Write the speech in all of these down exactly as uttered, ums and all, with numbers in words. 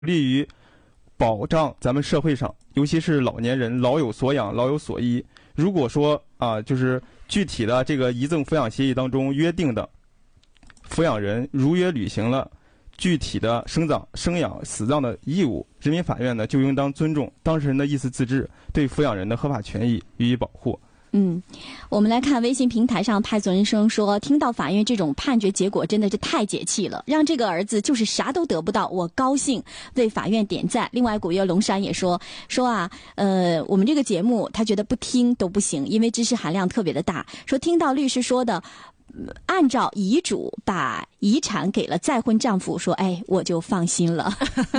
利于保障咱们社会上，尤其是老年人老有所养、老有所依。如果说啊，就是具体的这个遗赠抚养协议当中约定的，抚养人如约履行了具体的生长、生养、死葬的义务，人民法院呢就应当尊重当事人的意思自治，对抚养人的合法权益予以保护。 嗯，我们来看微信平台上派送人生说，听到法院这种判决结果真的是太解气了，让这个儿子就是啥都得不到，我高兴，为法院点赞。另外古月龙山也说说啊，呃，我们这个节目他觉得不听都不行，因为知识含量特别的大，说听到律师说的按照遗嘱把遗产给了再婚丈夫，说哎我就放心了。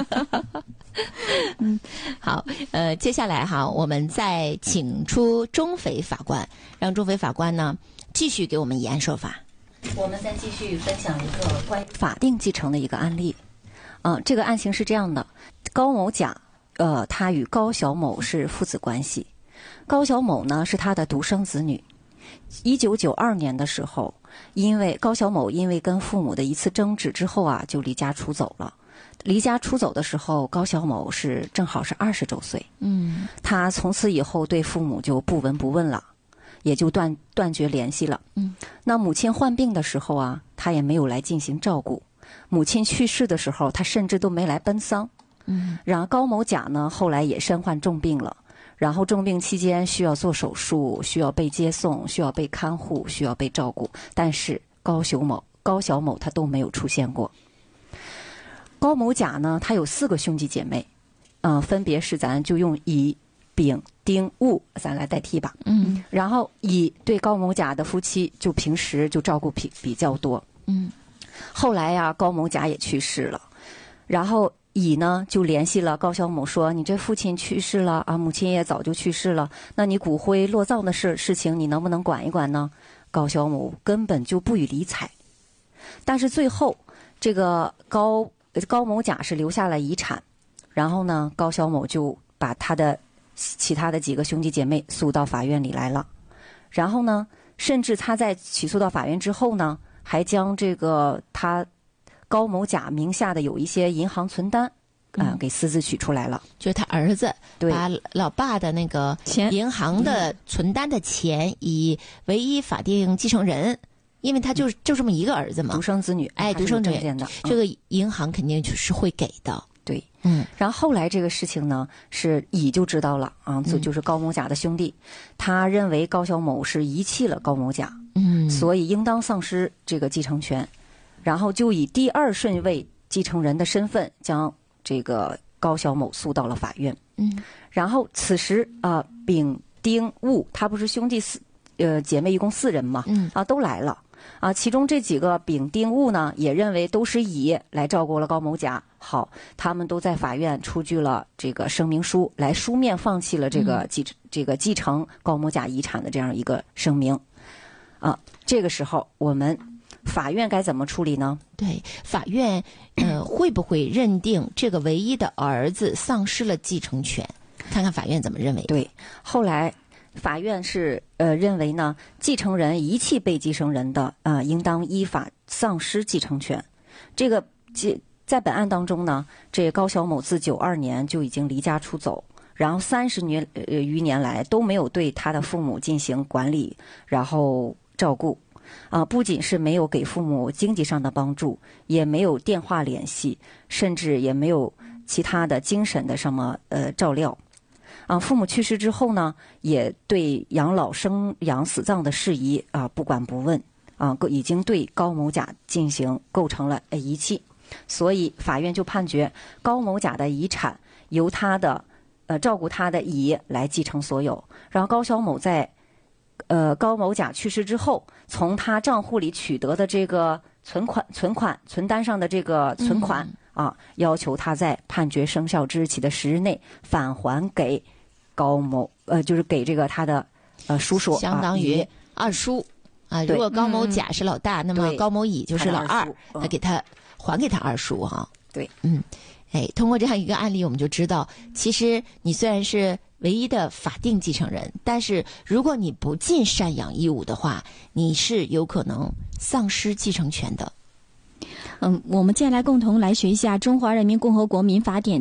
嗯，好，呃，接下来哈，我们再请出钟斐法官，让钟斐法官呢继续给我们以案说法。 我们再继续分享一个关于法定继承的一个案例。嗯、呃，这个案情是这样的：高某甲，呃，他与高小某是父子关系。高小某呢是他的独生子女。一九九二年的时候，因为高小某因为跟父母的一次争执之后啊，就离家出走了。离家出走的时候，高小某是正好是二十周岁。嗯，他从此以后对父母就不闻不问了，也就断断绝联系了。嗯，那母亲患病的时候啊，他也没有来进行照顾。母亲去世的时候，他甚至都没来奔丧。嗯，然后高某甲呢，后来也身患重病了。然后重病期间需要做手术，需要被接送，需要被看护，需要被照顾，但是高小某、高小某他都没有出现过。高某甲呢，他有四个兄弟姐妹，嗯、呃，分别是咱就用乙、丙、丁、戊咱来代替吧。嗯。然后乙对高某甲的夫妻就平时就照顾比比较多。嗯。后来呀、啊，高某甲也去世了，然后乙呢就联系了高小某说：“你这父亲去世了啊，母亲也早就去世了，那你骨灰落葬的事事情，你能不能管一管呢？”高小某根本就不予理睬。但是最后，这个高高某甲是留下了遗产，然后呢，高小某就把他的其他的几个兄弟姐妹诉到法院里来了。然后呢，甚至他在起诉到法院之后呢，还将这个他高某甲名下的有一些银行存单，啊、呃，给私自取出来了。 就是他儿子把老爸的那个银行的存单的钱，以唯一法定继承人，因为他就就这么一个儿子嘛， 独生子女， 哎，独生子女的，这个银行肯定就是会给的。 对，嗯，然后后来这个事情呢，是乙就知道了啊，就就是高某甲的兄弟，他认为高小某是遗弃了高某甲，嗯，所以应当丧失这个继承权，然后就以第二顺位继承人的身份将这个高小某诉到了法院，嗯，然后此时啊、呃，丙、丁、戊他不是兄弟四呃姐妹一共四人嘛，嗯啊都来了。啊，其中这几个丙丁戊呢，也认为都是乙来照顾了高某甲。好，他们都在法院出具了这个声明书，来书面放弃了这个继、嗯、这个继承高某甲遗产的这样一个声明。啊，这个时候我们法院该怎么处理呢？ 对，法院呃会不会认定这个唯一的儿子丧失了继承权？看看法院怎么认为。 对，后来。法院是呃认为呢，继承人遗弃被继承人的啊、呃，应当依法丧失继承权。这个在本案当中呢，这高小某自九二年就已经离家出走，然后三十年呃余年来都没有对他的父母进行管理，然后照顾啊、呃，不仅是没有给父母经济上的帮助，也没有电话联系，甚至也没有其他的精神的什么呃照料。啊，父母去世之后呢，也对养老、生养、死葬的事宜啊不管不问啊，已经对高某甲进行构成了呃遗弃，所以法院就判决高某甲的遗产由他的呃照顾他的乙来继承所有，然后高小某在呃高某甲去世之后，从他账户里取得的这个存款、存款、存单上的这个存款。嗯啊，要求他在判决生效之日起的十日内返还给高某，呃，就是给这个他的呃叔叔， 相当于二叔啊。如果高某甲是老大，嗯、那么高某乙就是老二，他、嗯、给他还给他二叔哈、啊。 对， 嗯，哎，通过这样一个案例，我们就知道，其实你虽然是唯一的法定继承人，但是如果你不尽赡养义务的话，你是有可能丧失继承权的。 嗯，我们接下来共同来学一下《中华人民共和国民法典》